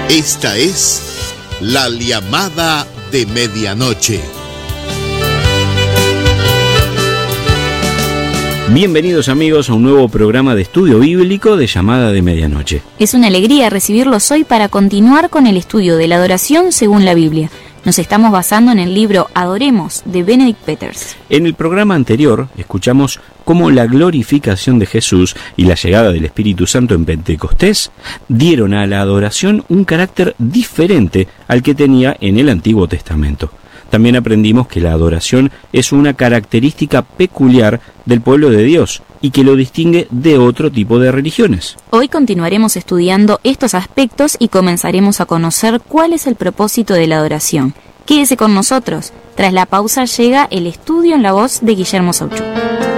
Esta es la llamada de medianoche. Bienvenidos amigos a un nuevo programa de estudio bíblico de Llamada de Medianoche. Es una alegría recibirlos hoy para continuar con el estudio de la adoración según la Biblia. Nos estamos basando en el libro Adoremos de Benedict Peters. En el programa anterior escuchamos cómo la glorificación de Jesús y la llegada del Espíritu Santo en Pentecostés dieron a la adoración un carácter diferente al que tenía en el Antiguo Testamento. También aprendimos que la adoración es una característica peculiar del pueblo de Dios y que lo distingue de otro tipo de religiones. Hoy continuaremos estudiando estos aspectos y comenzaremos a conocer cuál es el propósito de la adoración. Quédese con nosotros. Tras la pausa llega el estudio en la voz de Guillermo Sauchú.